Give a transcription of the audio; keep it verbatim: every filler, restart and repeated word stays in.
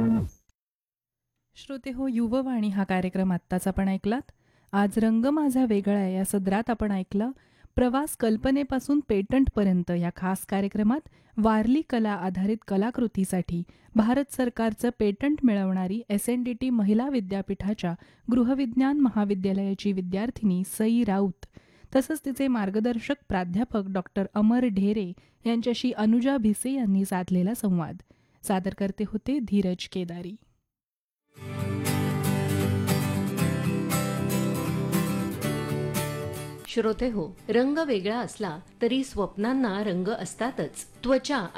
श्रोते हो, युववाणी हा कार्यक्रम आत्ताच आपण ऐकलात. आज रंग माझा वेगळा आहे या सदरात आपण ऐकलं प्रवास कल्पनेपासून पेटंटपर्यंत या खास कार्यक्रमात वारली कला आधारित कलाकृतीसाठी भारत सरकारचं पेटंट मिळवणारी एस एन डी टी महिला विद्यापीठाच्या गृहविज्ञान महाविद्यालयाची विद्यार्थिनी सई राऊत तसंच तिचे मार्गदर्शक प्राध्यापक डॉक्टर अमर ढेरे यांच्याशी अनुजा भिसे यांनी साधलेला संवाद. सादर करते होते धीरज केदारी. श्रोते हो, रंग वेगळा असला तरी स्वप्नांना रंग असतातच. त्वचा